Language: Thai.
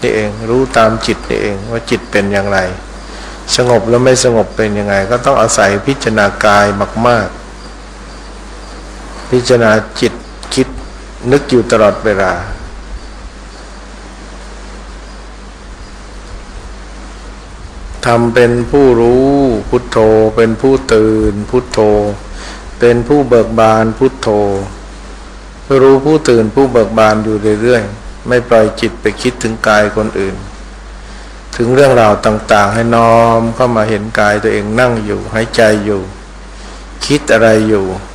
นี่เองรู้ตามจิตนี่เองว่าจิตเป็นอย่างไรสงบแล้วไม่สงบเป็นยังไงก็ต้องอาศัยพิจารณากายมากๆพิจารณาจิตคิดนึกอยู่ตลอดเวลาทำเป็นผู้รู้พุทโธเป็นผู้ตื่นพุทโธเป็นผู้เบิกบานพุทโธรู้ผู้ตื่นผู้เบิกบานอยู่เรื่อยๆไม่ปล่อยจิตไปคิดถึงกายคนอื่นถึงเรื่องราวต่างๆให้น้อมเข้ามาเห็นกายตัวเองนั่งอยู่หายใจอยู่คิดอะไรอยู่